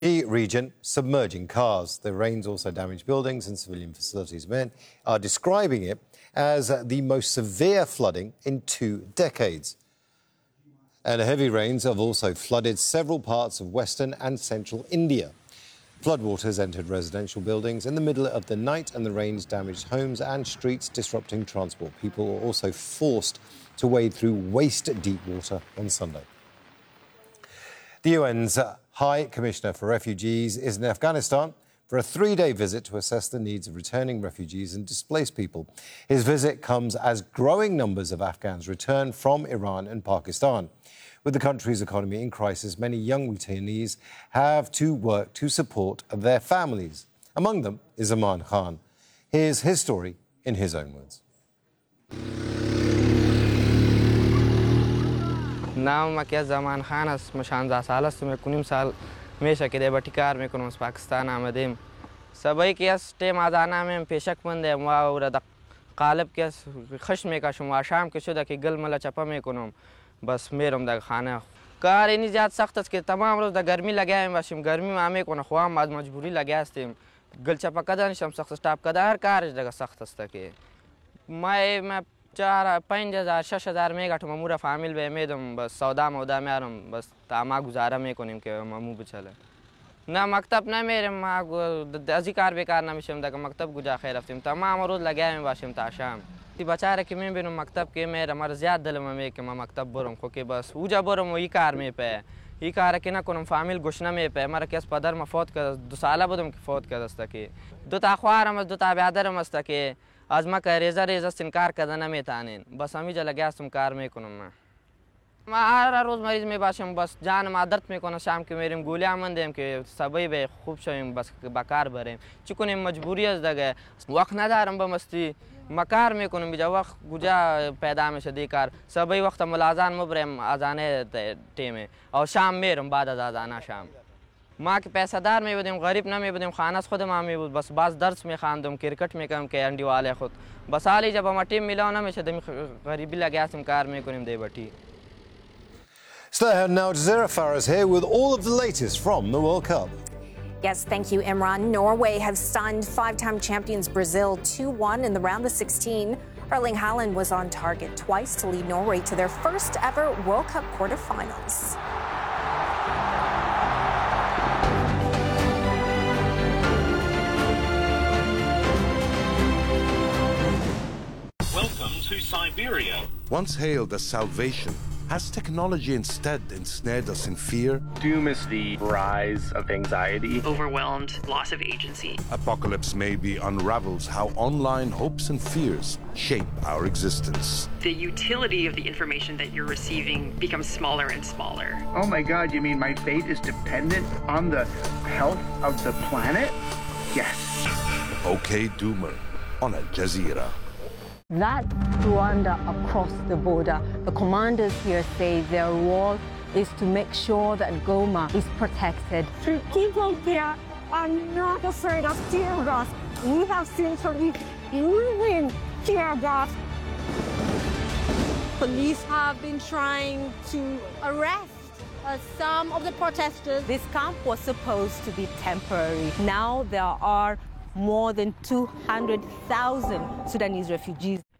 The region submerging cars. The rains also damaged buildings and civilian facilities. Men are describing it as the most severe flooding in 2 decades. And heavy rains have also flooded several parts of western and central India. Floodwaters entered residential buildings in the middle of the night, and the rains damaged homes and streets, disrupting transport. People were also forced to wade through waist-deep water on Sunday. The UN's High Commissioner for Refugees is in Afghanistan for a 3-day visit to assess the needs of returning refugees and displaced people. His visit comes as growing numbers of Afghans return from Iran and Pakistan. With the country's economy in crisis, many young returnees have to work to support their families. Among them is Aman Khan. Here's his story in his own words. नाम क्या ज़मान Khan است من 16 سال است من کنیم سال میشه که دیبتی کار میکنم از پاکستان آمدیم سبایی که از تیم آزانا میم پیشک منده ما ورد قالب که از خش میکشم و شام که شده که گل ملا چپا میکنم بس میرم در خانه کار اینی زیاد سخت است که تمام روز در گرمی لگایم باشیم گرمی ما میکنه خوام از مجبوری لگاستیم گل چپا کدانشم سخت استاپ کدا هر کارش دیگه سخت است که ما 4-5,000 6,000 میگټم امور فامیل به میدم بس سودا مودا میارم بس تا ما گزاره میکنیم که مامو بچله نه مکتب نمیرم ما از کار بیکار نمیشم دیگه مکتب گجا خیر رفتیم تمام روز لگایم باشیم تا شام تی بچاره که میبینم مکتب که میرم مر زیاد دلم میگه که ما مکتب برم خو که بس اوجا برم و این کار میپه این کار که نکنم فامیل گوش نمیپه مرا که از پدر ما فوت کرد 2 ساله بودم که فوت کرد است که 2 تا خوارم از 2 تا برادرم است که از ما که ریزه استنکار کردن نمیتونین بس همیشه لگاستم کار میکنم ما هر روز مریض میباشم بس جان ما درد میکنه شام که میریم گولیه مندیم که سبایی به خوب شویم بس با کار بریم چی کنیم مجبوری است دیگه وقت ندارم به مستی ما کار میکنم بیجا وقت گوجا پیدا میشه دی کار سبایی وقت ملازان مبرم اذانه تیمه او شام میرم بعد از اذانه شام ما که پیسه دار می بودیم غریب نمی بودیم خانه از خود ما می بود بس باز درس می خواندم کرکٹ می کردم که انڈی والے خود بس حالی جب ما تیم میلان نمیشه دمی غریبی لگاستیم کار میکنیم دی بٹی Stay ahead now. Jazeera Farah is here with all of the latest from the World Cup. Yes, thank you, Imran. Norway have stunned 5-time champions Brazil 2-1 in the round of 16. Erling Haaland was on target twice to lead Norway to their first ever World Cup quarterfinals. Welcome to Siberia. Once hailed as salvation, has technology instead ensnared us in fear? Doom is the rise of anxiety. Overwhelmed, loss of agency. Apocalypse maybe unravels how online hopes and fears shape our existence. The utility of the information that you're receiving becomes smaller and smaller. Oh my God, you mean my fate is dependent on the health of the planet? Yes. OK Doomer on Al Jazeera. That Rwanda across the border, the commanders here say their role is to make sure that Goma is protected. The people there are not afraid of tear gas. We have seen police using tear gas. Police have been trying to arrest some of the protesters. This camp was supposed to be temporary. Now there are more than 200,000 Sudanese refugees.